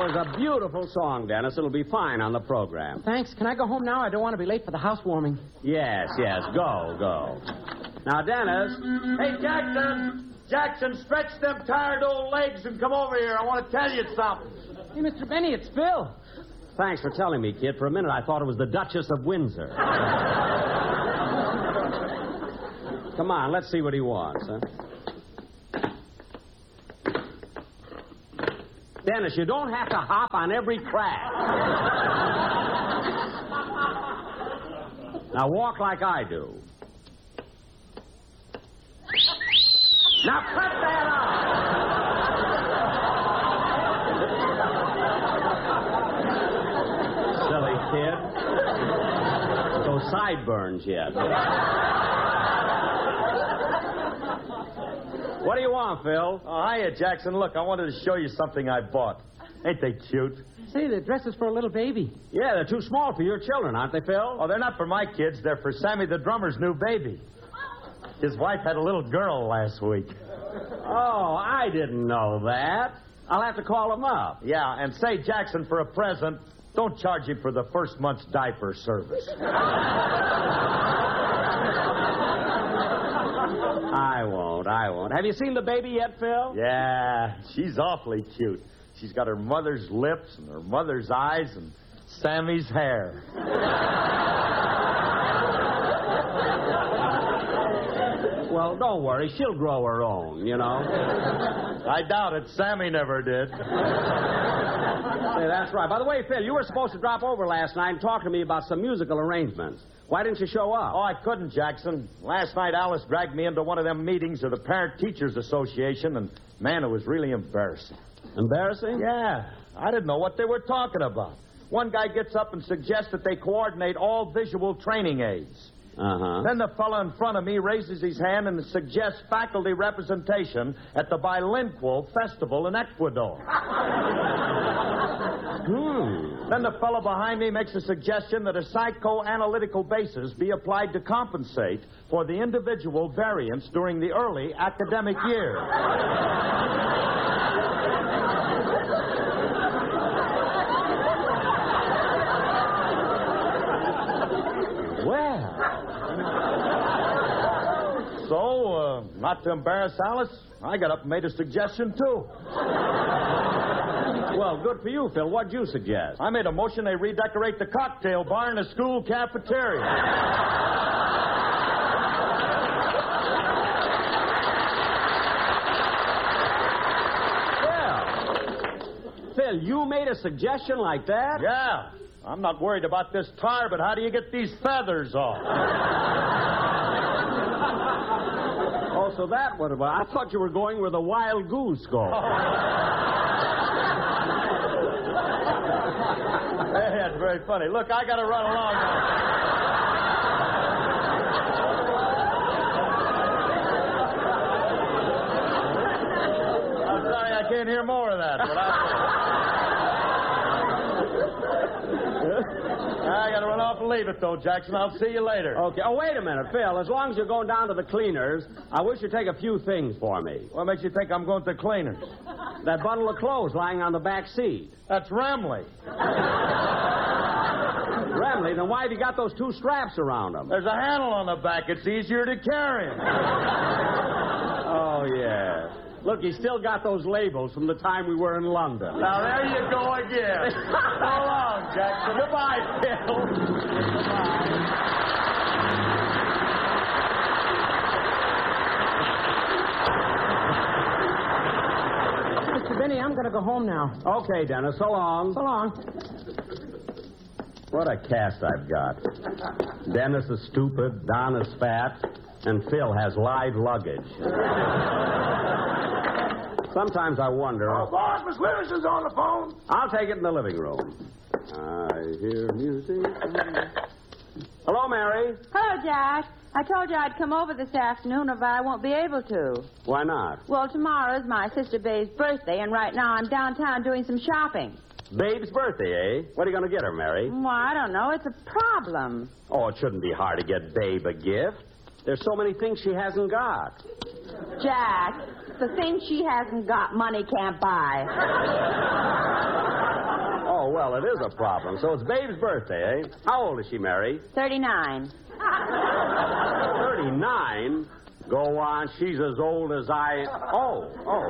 was a beautiful song, Dennis. It'll be fine on the program. Thanks. Can I go home now? I don't want to be late for the housewarming. Yes. Go. Now, Dennis. Hey, Jackson, stretch them tired old legs and come over here. I want to tell you something. Hey, Mr. Benny, it's Phil. Thanks for telling me, kid. For a minute, I thought it was the Duchess of Windsor. Come on, let's see what he wants, huh? Dennis, you don't have to hop on every crack. Now walk like I do. Now cut that out! Silly kid. Those sideburns yet. What do you want, Phil? Oh, hiya, Jackson. Look, I wanted to show you something I bought. Ain't they cute? Say, the dress is for a little baby. Yeah, they're too small for your children, aren't they, Phil? Oh, they're not for my kids. They're for Sammy the drummer's new baby. His wife had a little girl last week. Oh, I didn't know that. I'll have to call him up. Yeah, and say, Jackson, for a present, don't charge him for the first month's diaper service. I won't. Have you seen the baby yet, Phil? Yeah, she's awfully cute. She's got her mother's lips and her mother's eyes and Sammy's hair. Well, don't worry. She'll grow her own, you know. I doubt it. Sammy never did. Say, that's right. By the way, Phil, you were supposed to drop over last night and talk to me about some musical arrangements. Why didn't you show up? Oh, I couldn't, Jackson. Last night, Alice dragged me into one of them meetings of the Parent Teachers Association, and, man, it was really embarrassing. Embarrassing? Yeah. I didn't know what they were talking about. One guy gets up and suggests that they coordinate all visual training aids. Uh-huh. Then the fellow in front of me raises his hand and suggests faculty representation at the Bilingual Festival in Ecuador. Then the fellow behind me makes a suggestion that a psychoanalytical basis be applied to compensate for the individual variance during the early academic year. Well. So, not to embarrass Alice, I got up and made a suggestion, too. Well, good for you, Phil. What'd you suggest? I made a motion they redecorate the cocktail bar in the school cafeteria. Well, Phil, you made a suggestion like that? Yeah. I'm not worried about this tar, but how do you get these feathers off? Oh, so that what about? I thought you were going where the wild goose goes. Hey, that's very funny. Look, I got to run along now. I'm sorry I can't hear more of that, but I got to run off and leave it, though, Jackson. I'll see you later. Okay. Oh, wait a minute, Phil. As long as you're going down to the cleaners, I wish you'd take a few things for me. What makes you think I'm going to the cleaners? That bundle of clothes lying on the back seat. That's Remley. Remley? Then why have you got those two straps around them? There's a handle on the back. It's easier to carry 'em. Oh, yeah. Look, he's still got those labels from the time we were in London. Now, there you go again. So long, Jackson. Goodbye, Phil. Mr. Benny, I'm going to go home now. Okay, Dennis. So long. So long. What a cast I've got. Dennis is stupid, Don is fat, and Phil has live luggage. Sometimes I wonder... Oh, boss, Miss Willison's on the phone. I'll take it in the living room. I hear music. Hello, Mary. Hello, Jack. I told you I'd come over this afternoon, but I won't be able to. Why not? Well, tomorrow's my sister Babe's birthday, and right now I'm downtown doing some shopping. Babe's birthday, eh? What are you going to get her, Mary? Well, I don't know. It's a problem. Oh, it shouldn't be hard to get Babe a gift. There's so many things she hasn't got. Jack, the thing she hasn't got, money can't buy. Oh, well, it is a problem. So it's Babe's birthday, eh? How old is she, Mary? 39. 39? Go on. She's as old as I... Oh.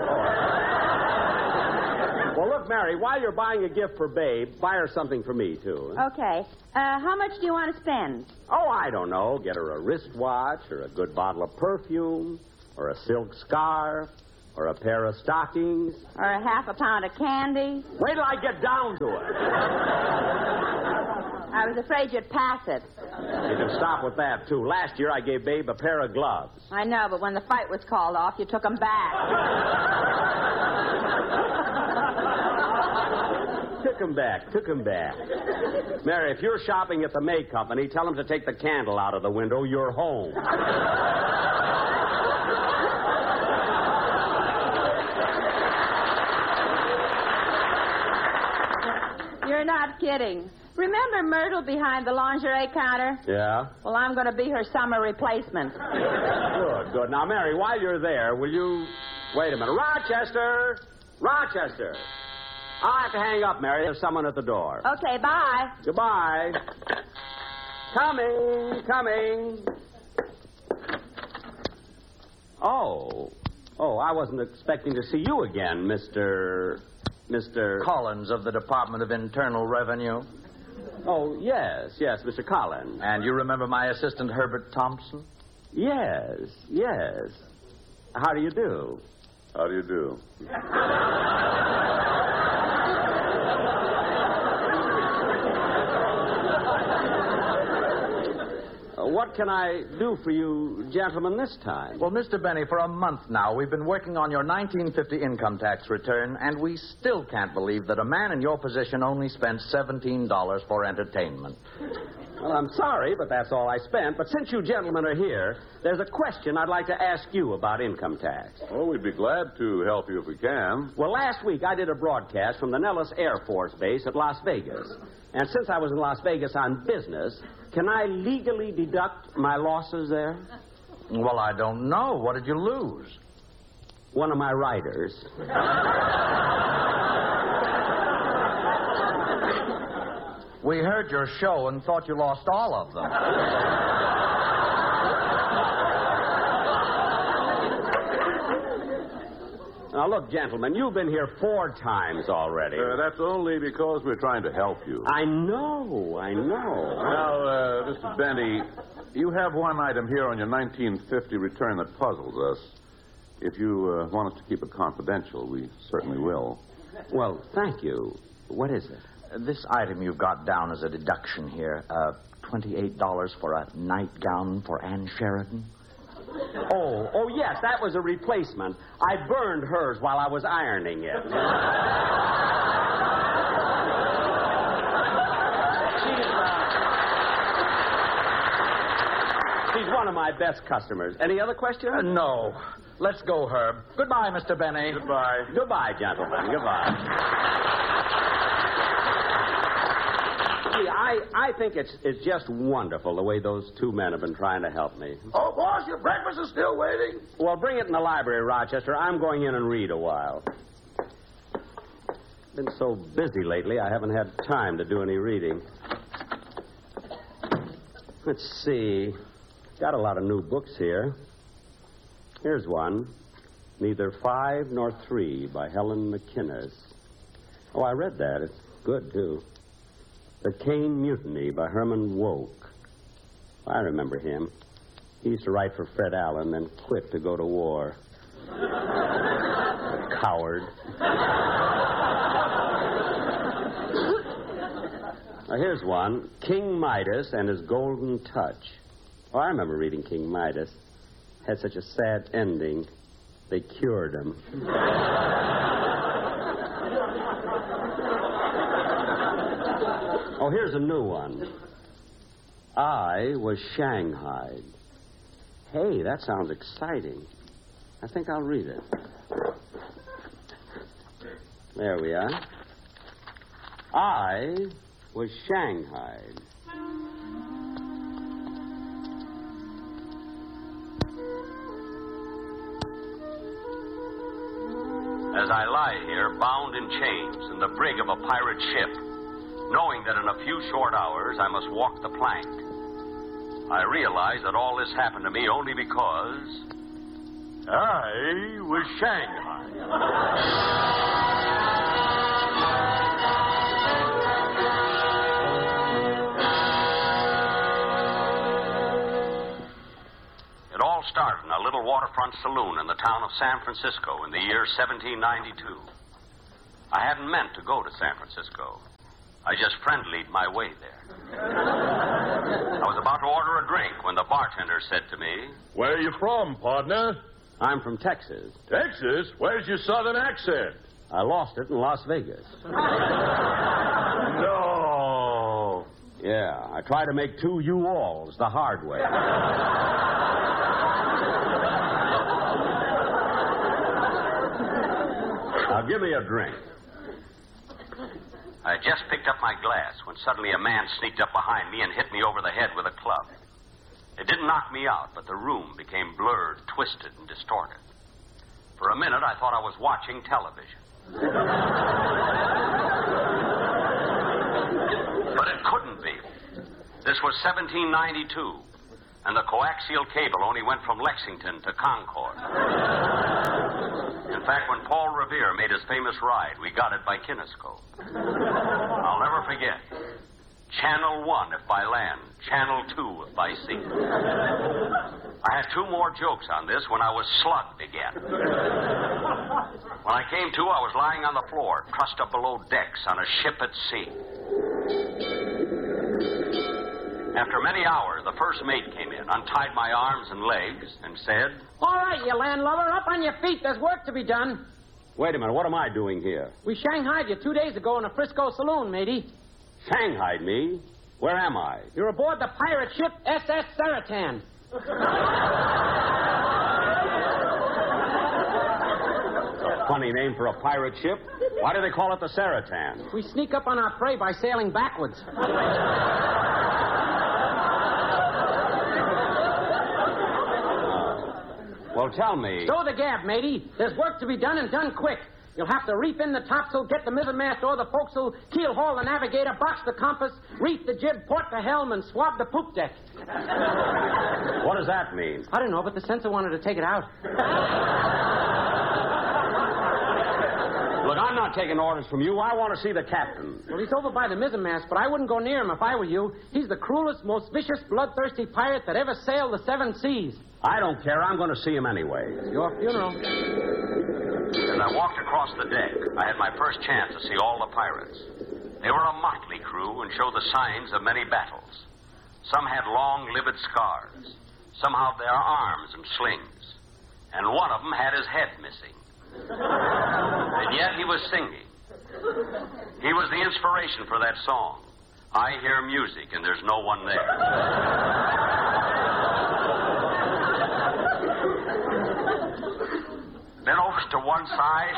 Well, look, Mary, while you're buying a gift for Babe, buy her something for me, too. Okay. How much do you want to spend? Oh, I don't know. Get her a wristwatch or a good bottle of perfume or a silk scarf or a pair of stockings. Or a half a pound of candy? Wait till I get down to it. I was afraid you'd pass it. You can stop with that, too. Last year, I gave Babe a pair of gloves. I know, but when the fight was called off, you took them back. Took him back. Mary, if you're shopping at the May Company, tell them to take the candle out of the window. You're home. You're not kidding. Remember Myrtle behind the lingerie counter? Yeah? Well, I'm going to be her summer replacement. Good. Now, Mary, while you're there, will you... Wait a minute. Rochester! I'll have to hang up, Mary. There's someone at the door. Okay, bye. Goodbye. Coming. Oh, I wasn't expecting to see you again, Mr. Collins of the Department of Internal Revenue. Oh, yes, Mr. Collins. And you remember my assistant, Herbert Thompson? Yes. How do you do? How do you do? What can I do for you gentlemen this time? Well, Mr. Benny, for a month now, we've been working on your 1950 income tax return, and we still can't believe that a man in your position only spent $17 for entertainment. Well, I'm sorry, but that's all I spent. But since you gentlemen are here, there's a question I'd like to ask you about income tax. Well, we'd be glad to help you if we can. Well, last week I did a broadcast from the Nellis Air Force Base at Las Vegas. And since I was in Las Vegas on business, can I legally deduct my losses there? Well, I don't know. What did you lose? One of my riders. We heard your show and thought you lost all of them. Now, look, gentlemen, you've been here 4 times already. That's only because we're trying to help you. I know. Now, Mr. Benny, you have one item here on your 1950 return that puzzles us. If you want us to keep it confidential, we certainly will. Well, thank you. What is it? This item you've got down as a deduction here, $28 for a nightgown for Ann Sheridan. Oh, yes, that was a replacement. I burned hers while I was ironing it. She's one of my best customers. Any other questions? No. Let's go, Herb. Goodbye, Mr. Benny. Goodbye. Goodbye, gentlemen. Goodbye. I think it's just wonderful the way those 2 men have been trying to help me. Oh, boss, your breakfast is still waiting? Well, bring it in the library, Rochester. I'm going in and read a while. Been so busy lately, I haven't had time to do any reading. Let's see. Got a lot of new books here. Here's one. Neither 5 nor 3 by Helen McInnes. Oh, I read that. It's good, too. The Caine Mutiny by Herman Wouk. I remember him. He used to write for Fred Allen, then quit to go to war. A coward. Now, here's one. King Midas and His Golden Touch. Oh, I remember reading King Midas. Had such a sad ending. They cured him. Oh, here's a new one. I was shanghaied. Hey, that sounds exciting. I think I'll read it. There we are. I was shanghaied. As I lie here, bound in chains, in the brig of a pirate ship, knowing that in a few short hours I must walk the plank. I realized that all this happened to me only because I was Shanghai. It all started in a little waterfront saloon in the town of San Francisco in the year 1792. I hadn't meant to go to San Francisco. I just friendlied my way there. I was about to order a drink when the bartender said to me, "Where are you from, partner?" "I'm from Texas. "Texas? Where's your southern accent?" I lost it in Las Vegas." No. Yeah, I tried to make 2 U-Alls the hard way. Now, give me a drink. I had just picked up my glass when suddenly a man sneaked up behind me and hit me over the head with a club. It didn't knock me out, but the room became blurred, twisted, and distorted. For a minute, I thought I was watching television. But it couldn't be. This was 1792, and the coaxial cable only went from Lexington to Concord. In fact, when Paul Revere made his famous ride, we got it by kinescope. I'll never forget. Channel 1 if by land, Channel 2 if by sea. I had 2 more jokes on this when I was slugged again. When I came to, I was lying on the floor, trussed up below decks on a ship at sea. After many hours, the first mate came in, untied my arms and legs, and said, All right, you landlubber, up on your feet. There's work to be done. "Wait a minute, what am I doing here?" We shanghaied you 2 days ago in a Frisco saloon, matey. Shanghaied me? Where am I? You're aboard the pirate ship SS Saratan. Funny name for a pirate ship. Why do they call it the Saratan? We sneak up on our prey by sailing backwards. Well, tell me. Stow the gab, matey. There's work to be done and done quick. You'll have to reef in the topsail, get the mizzenmast or the forecastle, keel haul the navigator, box the compass, reef the jib, port the helm, and swab the poop deck. What does that mean? I don't know, but the censor wanted to take it out. Look, I'm not taking orders from you. I want to see the captain. Well, he's over by the mizzenmast, but I wouldn't go near him if I were you. He's the cruelest, most vicious, bloodthirsty pirate that ever sailed the 7 seas. I don't care. I'm going to see him anyway. Your funeral. As I walked across the deck, I had my first chance to see all the pirates. They were a motley crew and showed the signs of many battles. Some had long, livid scars. Some had their arms and slings. And one of them had his head missing. And yet he was singing. He was the inspiration for that song. I hear music and there's no one there. Then over to one side,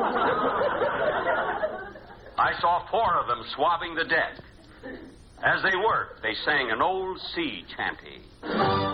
I saw 4 of them swabbing the deck. As they worked, they sang an old sea chanty.